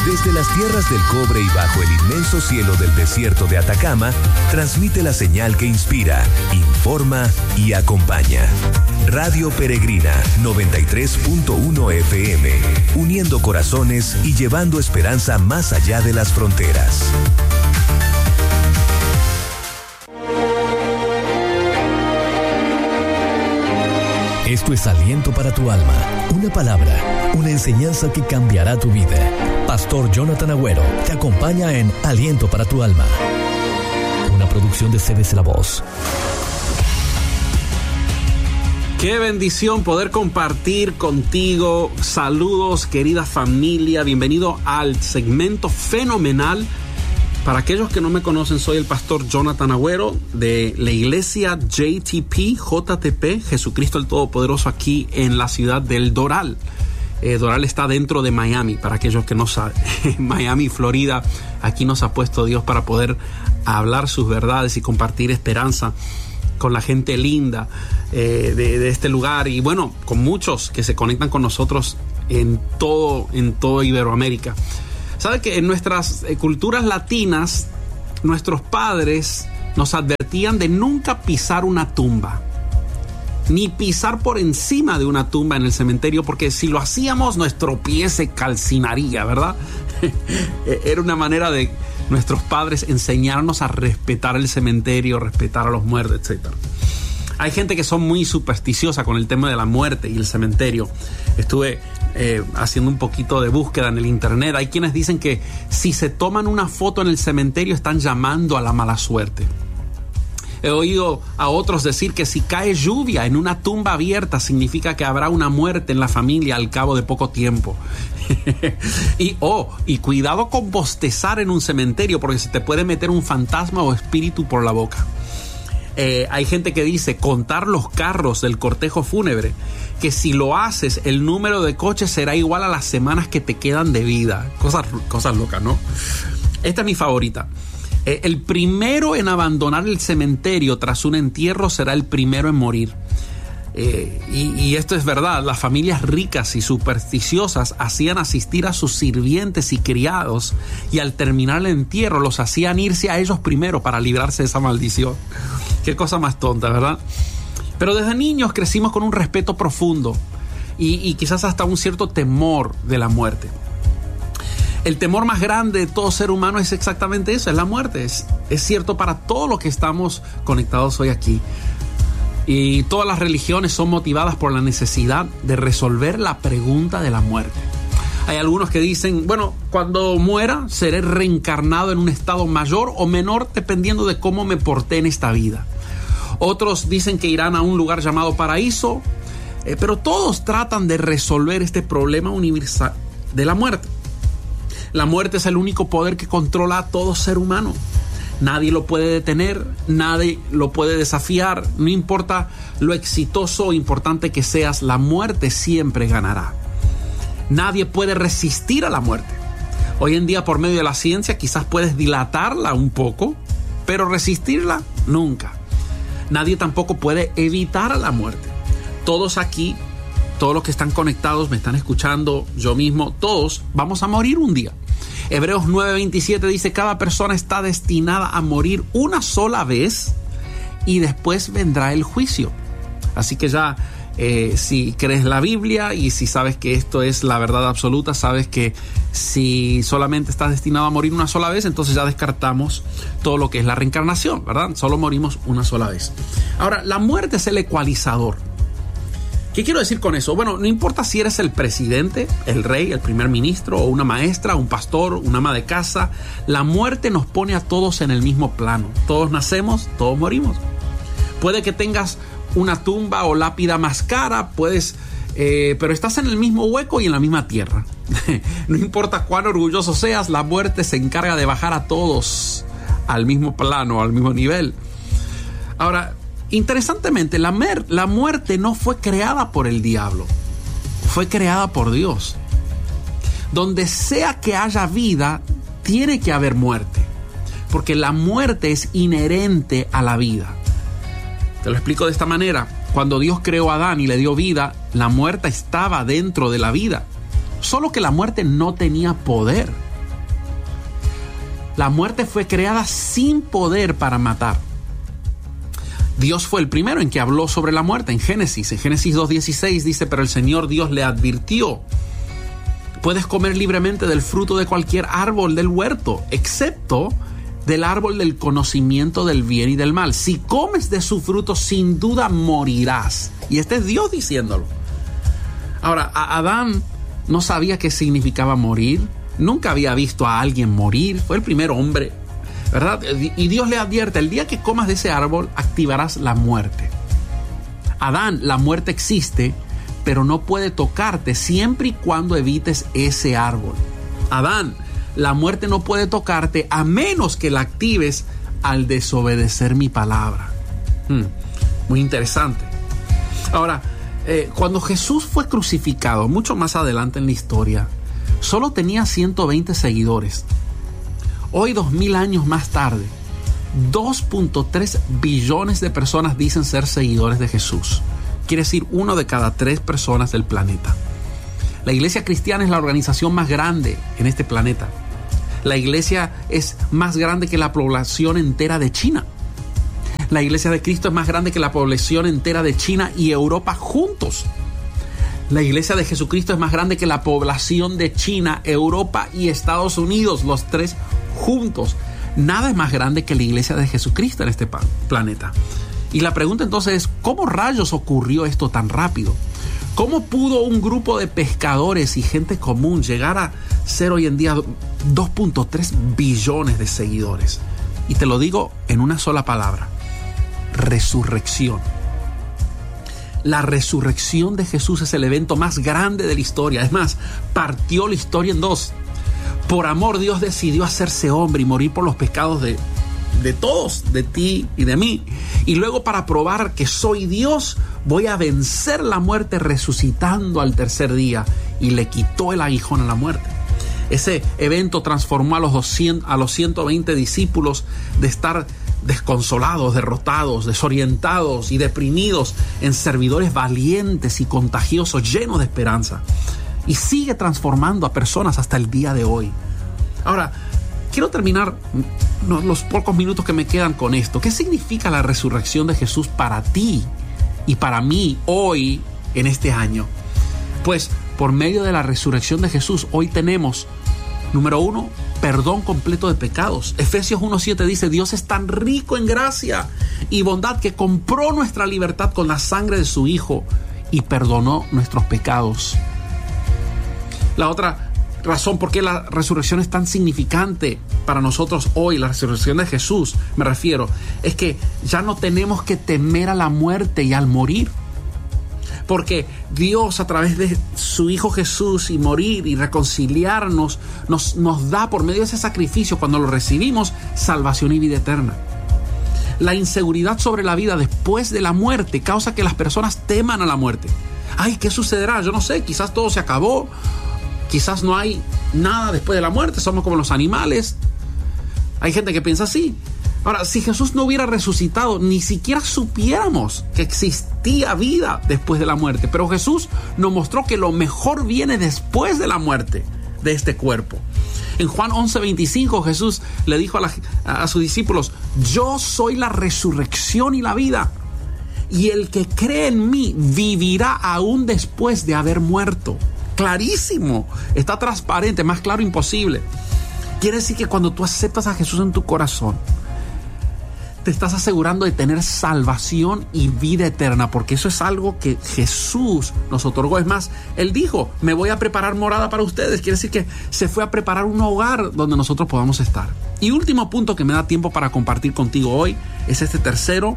Desde las tierras del cobre y bajo el inmenso cielo del desierto de Atacama, transmite la señal que inspira, informa y acompaña. Radio Peregrina 93.1 FM, uniendo corazones y llevando esperanza más allá de las fronteras. Esto es Aliento para tu alma, una palabra, una enseñanza que cambiará tu vida. Pastor Jonathan Agüero te acompaña en Aliento para tu alma, una producción de CBC La Voz. Qué bendición poder compartir contigo. Saludos, querida familia. Bienvenido al segmento fenomenal. Para aquellos que no me conocen, soy el pastor Jonathan Agüero de la iglesia JTP, Jesucristo el Todopoderoso, aquí en la ciudad del Doral. Doral está dentro de Miami, para aquellos que no saben. Miami, Florida, aquí nos ha puesto Dios para poder hablar sus verdades y compartir esperanza con la gente linda de este lugar. Y bueno, con muchos que se conectan con nosotros en todo Iberoamérica. ¿Sabe que en nuestras culturas latinas, nuestros padres nos advertían de nunca pisar una tumba? Ni pisar por encima de una tumba en el cementerio, porque si lo hacíamos, nuestro pie se calcinaría, ¿verdad? Era una manera de nuestros padres enseñarnos a respetar el cementerio, respetar a los muertos, etc. Hay gente que son muy supersticiosa con el tema de la muerte y el cementerio. Estuve haciendo un poquito de búsqueda en el internet. Hay quienes dicen que si se toman una foto en el cementerio están llamando a la mala suerte. He oído a otros decir que si cae lluvia en una tumba abierta significa que habrá una muerte en la familia al cabo de poco tiempo. y cuidado con bostezar en un cementerio, porque se te puede meter un fantasma o espíritu por la boca. Hay gente que dice contar los carros del cortejo fúnebre, que si lo haces el número de coches será igual a las semanas que te quedan de vida. Cosas locas, ¿no? Esta es mi favorita. El primero en abandonar el cementerio tras un entierro será el primero en morir. Y esto es verdad. Las familias ricas y supersticiosas hacían asistir a sus sirvientes y criados, y al terminar el entierro los hacían irse a ellos primero para librarse de esa maldición. Qué cosa más tonta, ¿verdad? Pero desde niños crecimos con un respeto profundo y quizás hasta un cierto temor de la muerte. El temor más grande de todo ser humano es exactamente eso, es la muerte. Es cierto para todo lo que estamos conectados hoy aquí. Y todas las religiones son motivadas por la necesidad de resolver la pregunta de la muerte. Hay algunos que dicen, bueno, cuando muera seré reencarnado en un estado mayor o menor dependiendo de cómo me porté en esta vida. Otros dicen que irán a un lugar llamado paraíso, pero todos tratan de resolver este problema universal de la muerte. La muerte es el único poder que controla a todo ser humano. Nadie lo puede detener, nadie lo puede desafiar. No importa lo exitoso o importante que seas, la muerte siempre ganará. Nadie puede resistir a la muerte. Hoy en día, por medio de la ciencia, quizás puedes dilatarla un poco, pero resistirla nunca. Nadie tampoco puede evitar a la muerte. Todos aquí, todos los que están conectados, me están escuchando, yo mismo, todos vamos a morir un día. Hebreos 9:27 dice: cada persona está destinada a morir una sola vez y después vendrá el juicio. Así que ya si crees la Biblia y si sabes que esto es la verdad absoluta, sabes que si solamente estás destinado a morir una sola vez, entonces ya descartamos todo lo que es la reencarnación, ¿verdad? Solo morimos una sola vez. Ahora, la muerte es el ecualizador. ¿Qué quiero decir con eso? Bueno, no importa si eres el presidente, el rey, el primer ministro, o una maestra, un pastor, una ama de casa, la muerte nos pone a todos en el mismo plano. Todos nacemos, todos morimos. Puede que tengas una tumba o lápida más cara, pero estás en el mismo hueco y en la misma tierra. No importa cuán orgulloso seas, la muerte se encarga de bajar a todos al mismo plano, al mismo nivel. Ahora, interesantemente, la muerte no fue creada por el diablo, fue creada por Dios. Donde sea que haya vida, tiene que haber muerte, porque la muerte es inherente a la vida. Te lo explico de esta manera. Cuando Dios creó a Adán y le dio vida, la muerte estaba dentro de la vida, solo que la muerte no tenía poder. La muerte fue creada sin poder para matar. Dios fue el primero en que habló sobre la muerte en Génesis. En Génesis 2:16 dice, pero el Señor Dios le advirtió: puedes comer libremente del fruto de cualquier árbol del huerto, excepto del árbol del conocimiento del bien y del mal. Si comes de su fruto, sin duda morirás. Y este es Dios diciéndolo. Ahora, Adán no sabía qué significaba morir. Nunca había visto a alguien morir. Fue el primer hombre, ¿verdad? Y Dios le advierte: el día que comas de ese árbol, activarás la muerte. Adán, la muerte existe, pero no puede tocarte siempre y cuando evites ese árbol. Adán, la muerte no puede tocarte a menos que la actives al desobedecer mi palabra. Muy interesante. Ahora, cuando Jesús fue crucificado, mucho más adelante en la historia, solo tenía 120 seguidores. Hoy, 2000 años más tarde, 2.3 billones de personas dicen ser seguidores de Jesús. Quiere decir 1 de cada 3 personas del planeta. La iglesia cristiana es la organización más grande en este planeta. La iglesia es más grande que la población entera de China. La iglesia de Cristo es más grande que la población entera de China y Europa juntos. La iglesia de Jesucristo es más grande que la población de China, Europa y Estados Unidos, los 3 juntos. Nada es más grande que la iglesia de Jesucristo en este planeta. Y la pregunta entonces es, ¿cómo rayos ocurrió esto tan rápido? ¿Cómo pudo un grupo de pescadores y gente común llegar a ser hoy en día 2.3 billones de seguidores? Y te lo digo en una sola palabra: resurrección. La resurrección de Jesús es el evento más grande de la historia. Es más, partió la historia en 2. Por amor, Dios decidió hacerse hombre y morir por los pecados de todos, de ti y de mí. Y luego, para probar que soy Dios, voy a vencer la muerte resucitando al tercer día. Y le quitó el aguijón a la muerte. Ese evento transformó a los 120 discípulos de estar desconsolados, derrotados, desorientados y deprimidos en servidores valientes y contagiosos, llenos de esperanza. Y sigue transformando a personas hasta el día de hoy. Ahora, quiero terminar los pocos minutos que me quedan con esto. ¿Qué significa la resurrección de Jesús para ti y para mí hoy, en este año? Pues por medio de la resurrección de Jesús, hoy tenemos, número 1, perdón completo de pecados. Efesios 1:7 dice: Dios es tan rico en gracia y bondad que compró nuestra libertad con la sangre de su Hijo y perdonó nuestros pecados. La otra razón por qué la resurrección es tan significante para nosotros hoy, la resurrección de Jesús, me refiero, es que ya no tenemos que temer a la muerte y al morir. Porque Dios, a través de su Hijo Jesús y morir y reconciliarnos, nos da por medio de ese sacrificio, cuando lo recibimos, salvación y vida eterna. La inseguridad sobre la vida después de la muerte causa que las personas teman a la muerte. Ay, ¿qué sucederá? Yo no sé, quizás todo se acabó. Quizás no hay nada después de la muerte, somos como los animales. Hay gente que piensa así. Ahora, si Jesús no hubiera resucitado, ni siquiera supiéramos que existía vida después de la muerte. Pero Jesús nos mostró que lo mejor viene después de la muerte de este cuerpo. En Juan 11:25, Jesús le dijo a sus discípulos: yo soy la resurrección y la vida. Y el que cree en mí vivirá aún después de haber muerto. Clarísimo, está transparente, más claro imposible. Quiere decir que cuando tú aceptas a Jesús en tu corazón, te estás asegurando de tener salvación y vida eterna, porque eso es algo que Jesús nos otorgó. Es más, Él dijo: me voy a preparar morada para ustedes. Quiere decir que se fue a preparar un hogar donde nosotros podamos estar. Y último punto que me da tiempo para compartir contigo hoy es este tercero.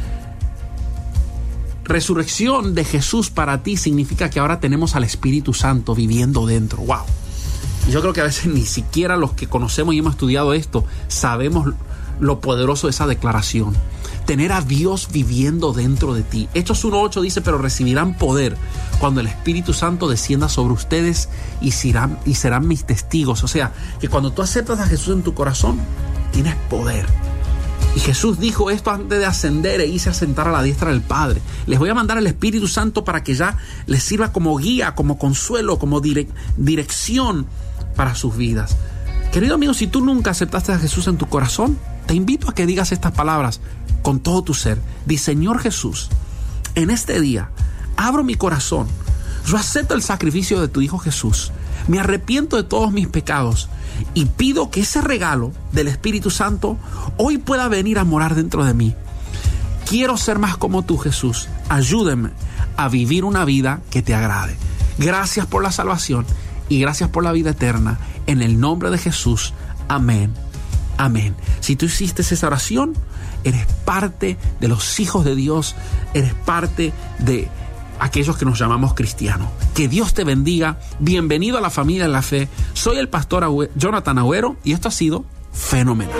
Resurrección de Jesús para ti significa que ahora tenemos al Espíritu Santo viviendo dentro. ¡Wow! Y yo creo que a veces ni siquiera los que conocemos y hemos estudiado esto sabemos lo poderoso de esa declaración. Tener a Dios viviendo dentro de ti. Hechos 1:8 dice: pero recibirán poder cuando el Espíritu Santo descienda sobre ustedes y serán mis testigos. O sea, que cuando tú aceptas a Jesús en tu corazón, tienes poder. Y Jesús dijo esto antes de ascender e irse a sentar a la diestra del Padre: les voy a mandar el Espíritu Santo para que ya les sirva como guía, como consuelo, como dirección para sus vidas. Querido amigo, si tú nunca aceptaste a Jesús en tu corazón, te invito a que digas estas palabras con todo tu ser. Di: Señor Jesús, en este día abro mi corazón. Yo acepto el sacrificio de tu Hijo Jesús. Me arrepiento de todos mis pecados y pido que ese regalo del Espíritu Santo hoy pueda venir a morar dentro de mí. Quiero ser más como tú, Jesús. Ayúdame a vivir una vida que te agrade. Gracias por la salvación y gracias por la vida eterna. En el nombre de Jesús. Amén. Amén. Si tú hiciste esa oración, eres parte de los hijos de Dios. Eres parte de aquellos que nos llamamos cristianos. Que Dios te bendiga. Bienvenido a la familia de la fe. Soy el pastor Jonathan Agüero y esto ha sido fenomenal.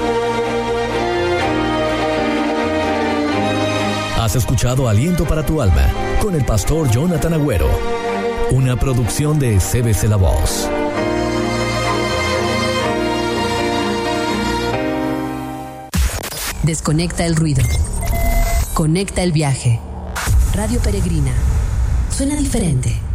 Has escuchado Aliento para tu alma con el pastor Jonathan Agüero, una producción de CBC La Voz. Desconecta el ruido. Conecta el viaje. Radio Peregrina. Suena diferente.